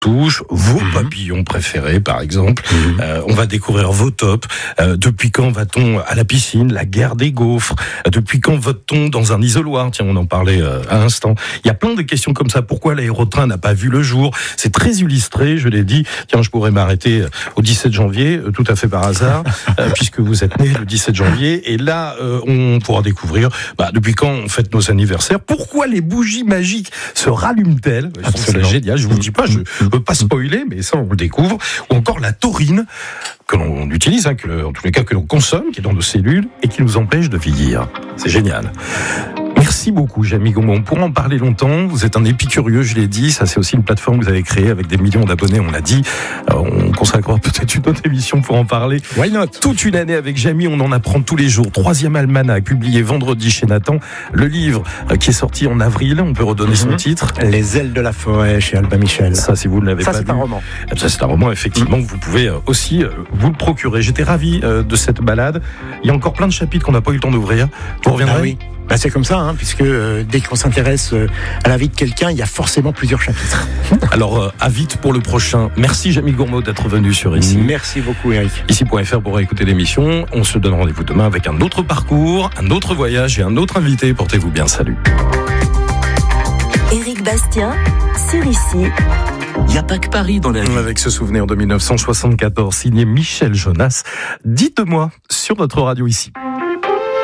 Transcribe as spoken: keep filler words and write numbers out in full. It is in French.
touche, vos Mmh. papillons préférés par exemple. Mmh. Euh, on va découvrir vos tops. Euh, depuis quand va-t-on à la piscine? La guerre des gaufres. Euh, depuis quand vote-t-on dans un isoloir? Tiens, on en parlait euh, à l'instant. Il y a plein de questions comme ça. Pourquoi l'aérotrain n'a pas vu le jour? C'est très illustré, je l'ai dit. Tiens, je pourrais m'arrêter au dix-sept janvier, euh, tout à fait par hasard, euh, puisque vous êtes né le dix-sept janvier. Et là, euh, on pourra découvrir bah, depuis quand on fête nos anniversaires. Pourquoi les bougies magiques se rallument-elles? Je trouve ça génial. Je vous le dis pas, je ne veux pas spoiler, mais ça, on le découvre. Ou encore la taurine, que l'on utilise, hein, que, en tous les cas que l'on consomme, qui est dans nos cellules et qui nous empêche de vieillir. C'est génial. Merci beaucoup, Jamie Gaumont. On pourra en parler longtemps. Vous êtes un épicurieux, je l'ai dit. Ça, c'est aussi une plateforme que vous avez créée avec des millions d'abonnés, on l'a dit. Alors, on consacrera peut-être une autre émission pour en parler. Why not? Toute une année avec Jamie, on en apprend tous les jours. Troisième almanach, publié vendredi chez Nathan. Le livre euh, qui est sorti en avril, on peut redonner mm-hmm. son titre. Les ailes de la forêt, chez Albin Michel. Ça, si vous ne l'avez ça, pas vu. Ça, c'est un roman. Ça, c'est un roman, effectivement, mm-hmm. que vous pouvez euh, aussi euh, vous le procurer. J'étais ravi euh, de cette balade. Il y a encore plein de chapitres qu'on n'a pas eu le temps d'ouvrir. Vous reviendrez? Ah oui. Bah c'est comme ça, hein, puisque euh, dès qu'on s'intéresse euh, à la vie de quelqu'un, il y a forcément plusieurs chapitres. Alors, euh, à vite pour le prochain. Merci Jamie Gourmaud d'être venu sur Ici. Merci beaucoup Eric. Ici point F R pour écouter l'émission. On se donne rendez-vous demain avec un autre parcours, un autre voyage et un autre invité. Portez-vous bien, salut. Éric Bastien, sur Ici. Il n'y a pas que Paris dans la vie. Avec ce souvenir de mille neuf cent soixante-quatorze signé Michel Jonas. Dites-moi sur notre radio Ici.